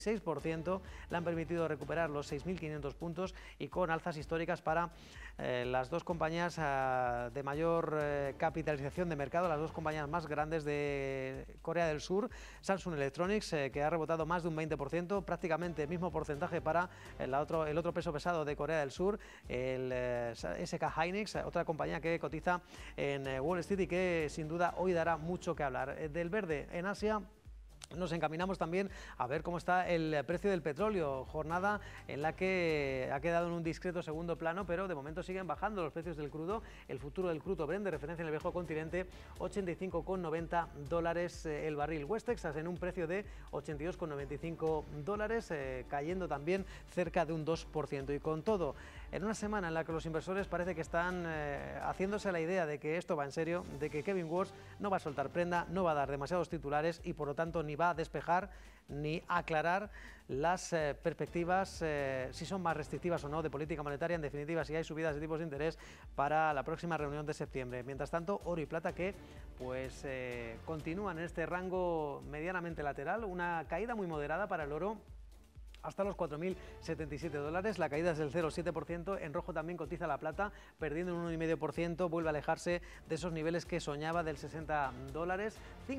6%, le han permitido recuperar los 6.500 puntos y con alzas históricas para las dos compañías de mayor capitalización de mercado, las dos compañías más grandes de Corea del Sur. Samsung Electronics, que ha rebotado más de un 20%, prácticamente el mismo porcentaje para el otro peso pesado de Corea del Sur, el SK Hynix, otra compañía que cotiza en Wall Street y que sin duda hoy dará mucho que hablar. Del verde en Asia nos encaminamos también a ver cómo está el precio del petróleo, jornada en la que ha quedado en un discreto segundo plano, pero de momento siguen bajando los precios del crudo. El futuro del crudo Brent, de referencia en el viejo continente, 85,90 dólares el barril. West Texas en un precio de 82,95 dólares, cayendo también cerca de un 2%. Y con todo, en una semana en la que los inversores parece que están haciéndose la idea de que esto va en serio, de que Kevin Waters no va a soltar prenda, no va a dar demasiados titulares y por lo tanto ni va a despejar ni aclarar las perspectivas, si son más restrictivas o no, de política monetaria, en definitiva si hay subidas de tipos de interés para la próxima reunión de septiembre. Mientras tanto, oro y plata que pues continúan en este rango medianamente lateral, una caída muy moderada para el oro hasta los 4.077 dólares, la caída es del 0,7%, en rojo también cotiza la plata, perdiendo un 1,5%, vuelve a alejarse de esos niveles que soñaba del 60 dólares,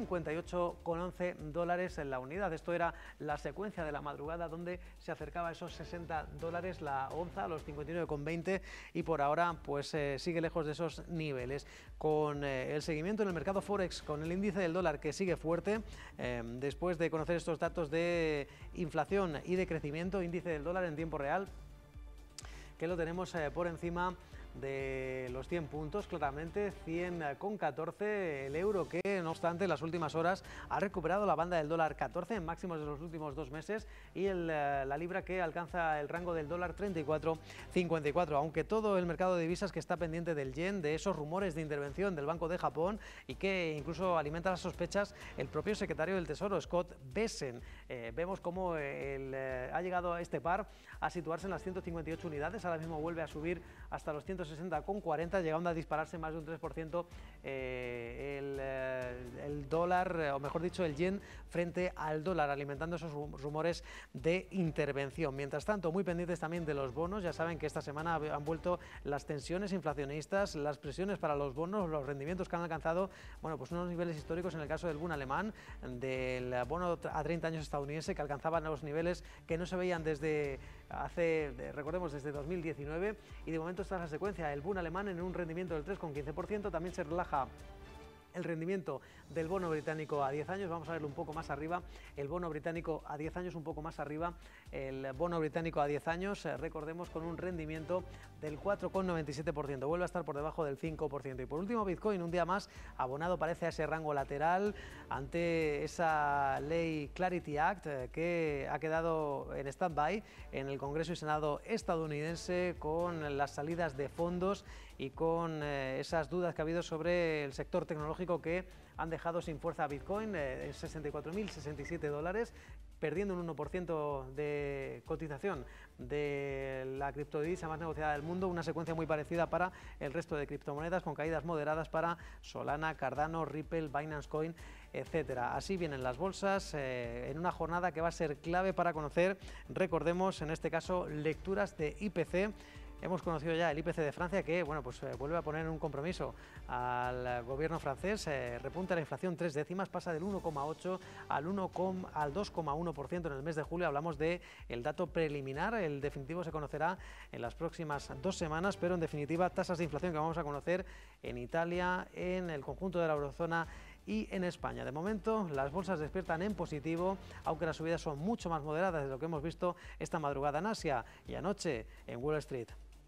58,11 dólares en la unidad. Esto era la secuencia de la madrugada donde se acercaba a esos 60 dólares la onza, a los 59,20 y por ahora pues sigue lejos de esos niveles. Con el seguimiento en el mercado Forex, con el índice del dólar que sigue fuerte, después de conocer estos datos de inflación y de crecimiento, índice del dólar en tiempo real, que lo tenemos por encima de los 100 puntos, claramente 100,14, el euro que no obstante en las últimas horas ha recuperado la banda del dólar 14 en máximos de los últimos 2 meses y la libra que alcanza el rango del dólar 34,54, aunque todo el mercado de divisas que está pendiente del yen, de esos rumores de intervención del Banco de Japón y que incluso alimenta las sospechas el propio secretario del Tesoro, Scott Bessent. Vemos cómo ha llegado a este par a situarse en las 158 unidades, ahora mismo vuelve a subir hasta los 160,40, llegando a dispararse más de un 3% el dólar, o mejor dicho el yen frente al dólar, alimentando esos rumores de intervención. Mientras tanto, muy pendientes también de los bonos, ya saben que esta semana han vuelto las tensiones inflacionistas, las presiones para los bonos, los rendimientos que han alcanzado, bueno, pues unos niveles históricos en el caso del Bund alemán, del bono a 30 años estadounidense, que alcanzaban los niveles que no se veían desde recordemos, desde 2019, y de momento está la secuencia, el Bund alemán en un rendimiento del 3,15%, también se relaja el rendimiento del bono británico a 10 años, vamos a verlo un poco más arriba, el bono británico a 10 años un poco más arriba, el bono británico a 10 años, recordemos, con un rendimiento del 4,97%, vuelve a estar por debajo del 5%. Y por último, Bitcoin, un día más abonado parece a ese rango lateral ante esa ley Clarity Act que ha quedado en stand-by en el Congreso y Senado estadounidense, con las salidas de fondos y con esas dudas que ha habido sobre el sector tecnológico que han dejado sin fuerza a Bitcoin, 64.067 dólares, perdiendo un 1% de cotización de la criptodivisa más negociada del mundo, una secuencia muy parecida para el resto de criptomonedas, con caídas moderadas para Solana, Cardano, Ripple, Binance Coin, etcétera. Así vienen las bolsas en una jornada que va a ser clave para conocer, recordemos, en este caso, lecturas de IPC. Hemos conocido ya el IPC de Francia que, bueno, pues vuelve a poner un compromiso al gobierno francés, repunta la inflación 3 décimas, pasa del 1,8 al 2,1% en el mes de julio. Hablamos de el dato preliminar, el definitivo se conocerá en las próximas 2 semanas, pero en definitiva tasas de inflación que vamos a conocer en Italia, en el conjunto de la eurozona y en España. De momento las bolsas despiertan en positivo, aunque las subidas son mucho más moderadas de lo que hemos visto esta madrugada en Asia y anoche en Wall Street.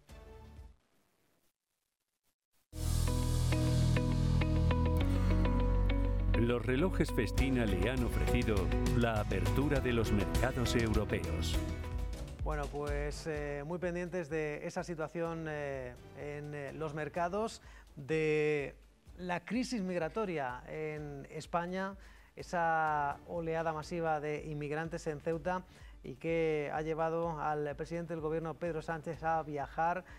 Los relojes Festina le han ofrecido la apertura de los mercados europeos. Bueno, pues muy pendientes de esa situación en los mercados, de la crisis migratoria en España, esa oleada masiva de inmigrantes en Ceuta y que ha llevado al presidente del gobierno, Pedro Sánchez, a viajar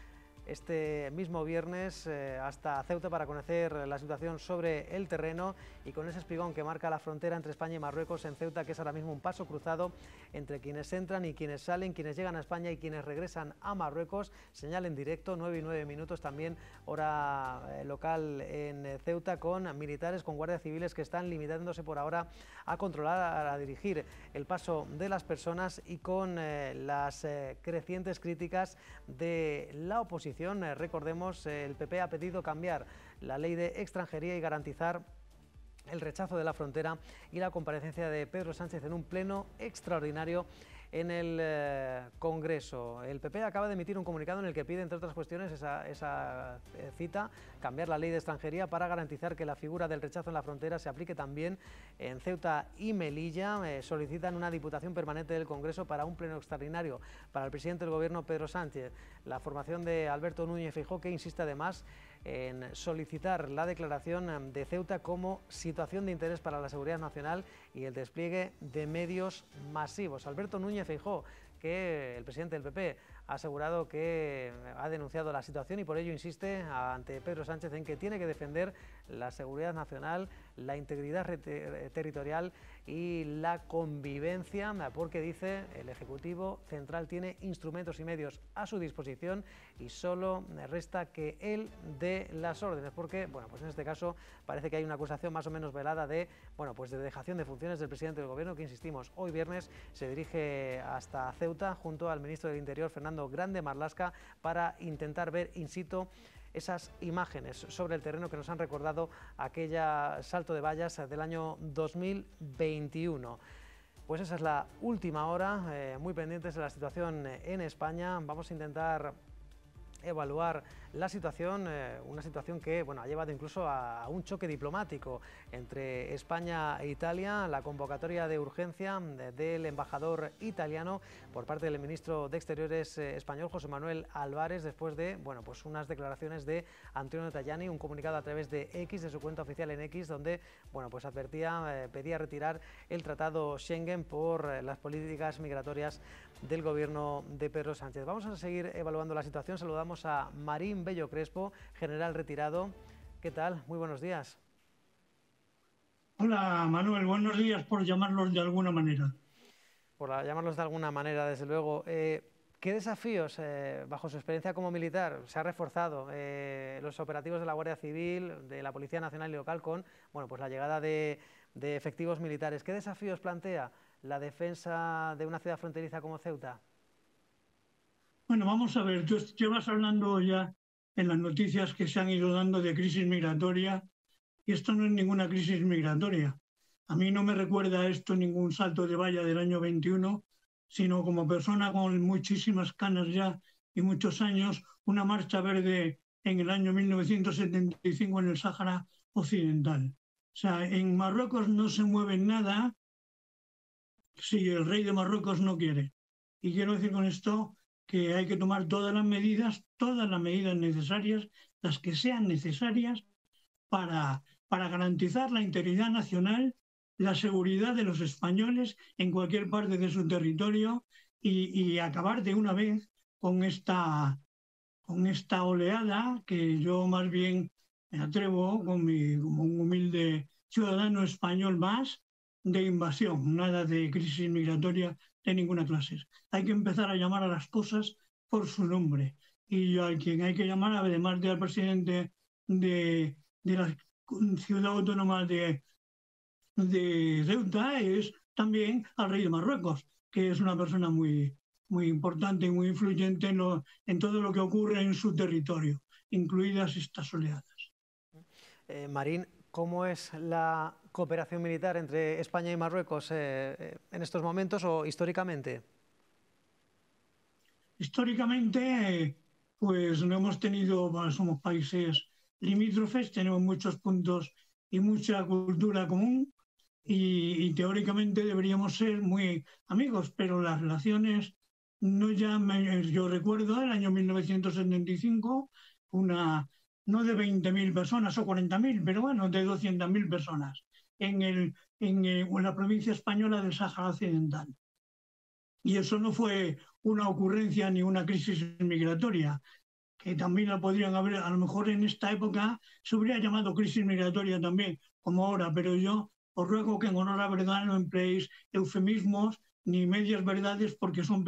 este mismo viernes hasta Ceuta para conocer la situación sobre el terreno y con ese espigón que marca la frontera entre España y Marruecos en Ceuta, que es ahora mismo un paso cruzado entre quienes entran y quienes salen, quienes llegan a España y quienes regresan a Marruecos. Señal en directo, 9 y 9 minutos también, hora local en Ceuta, con militares, con guardias civiles que están limitándose por ahora a controlar, a dirigir el paso de las personas y con las crecientes críticas de la oposición. Recordemos, el PP ha pedido cambiar la ley de extranjería y garantizar el rechazo de la frontera y la comparecencia de Pedro Sánchez en un pleno extraordinario en el Congreso. El PP acaba de emitir un comunicado en el que pide, entre otras cuestiones, esa cita, cambiar la ley de extranjería para garantizar que la figura del rechazo en la frontera se aplique también en Ceuta y Melilla. Solicitan una diputación permanente del Congreso para un pleno extraordinario para el presidente del Gobierno, Pedro Sánchez. La formación de Alberto Núñez Feijóo, que insiste además en solicitar la declaración de Ceuta como situación de interés para la seguridad nacional y el despliegue de medios masivos. Alberto Núñez Feijóo, que el presidente del PP ha asegurado que ha denunciado la situación y por ello insiste ante Pedro Sánchez en que tiene que defender la seguridad nacional, la integridad territorial y la convivencia, porque dice el Ejecutivo Central tiene instrumentos y medios a su disposición y solo resta que él dé las órdenes, porque bueno, pues en este caso parece que hay una acusación más o menos velada de, bueno, pues de dejación de funciones del presidente del Gobierno, que insistimos, hoy viernes se dirige hasta Ceuta junto al ministro del Interior, Fernando Grande Marlaska, para intentar ver in situ esas imágenes sobre el terreno que nos han recordado aquella salto de vallas del año 2021. Pues esa es la última hora, muy pendientes de la situación en España. Vamos a intentar evaluar la situación, una situación que bueno, ha llevado incluso a un choque diplomático entre España e Italia, la convocatoria de urgencia del embajador italiano por parte del ministro de Exteriores español, José Manuel Álvarez, después de bueno, pues unas declaraciones de Antonio Tajani, un comunicado a través de X, de su cuenta oficial en X, donde bueno, pues advertía, pedía retirar el tratado Schengen por las políticas migratorias del gobierno de Pedro Sánchez. Vamos a seguir evaluando la situación. Saludamos a Marín Bello Crespo, general retirado. ¿Qué tal? Muy buenos días. Hola Manuel, buenos días, por llamarlos de alguna manera. Por llamarlos de alguna manera, desde luego. ¿Qué desafíos, bajo su experiencia como militar, se ha reforzado los operativos de la Guardia Civil, de la Policía Nacional y Local con bueno, pues la llegada de efectivos militares? ¿Qué desafíos plantea la defensa de una ciudad fronteriza como Ceuta? Bueno, vamos a ver, tú llevas hablando ya en las noticias que se han ido dando de crisis migratoria y esto no es ninguna crisis migratoria. A mí no me recuerda esto ningún salto de valla del año 21, sino como persona con muchísimas canas ya y muchos años, una marcha verde en el año 1975 en el Sáhara Occidental. O sea, en Marruecos no se mueve nada si el rey de Marruecos no quiere. Y quiero decir con esto que hay que tomar todas las medidas necesarias, las que sean necesarias para garantizar la integridad nacional, la seguridad de los españoles en cualquier parte de su territorio y acabar de una vez con esta oleada que yo más bien me atrevo, como un humilde ciudadano español más, de invasión, nada de crisis migratoria de ninguna clase. Hay que empezar a llamar a las cosas por su nombre. Y a quien hay que llamar, además del presidente de la ciudad autónoma de Ceuta, es también al rey de Marruecos, que es una persona muy, muy importante y muy influyente en todo lo que ocurre en su territorio, incluidas estas oleadas. Marín, ¿cómo es la cooperación militar entre España y Marruecos en estos momentos o históricamente? Históricamente, pues no hemos tenido, bueno, somos países limítrofes, tenemos muchos puntos y mucha cultura común y teóricamente deberíamos ser muy amigos, pero las relaciones no ya, yo recuerdo el año 1975, no de 20.000 personas o 40.000, pero bueno, de 200.000 personas en la provincia española del Sáhara Occidental. Y eso no fue una ocurrencia ni una crisis migratoria. que también la podrían haber, a lo mejor en esta época se hubiera llamado crisis migratoria también, como ahora, pero yo os ruego que en honor a verdad no empleéis eufemismos ni medias verdades porque son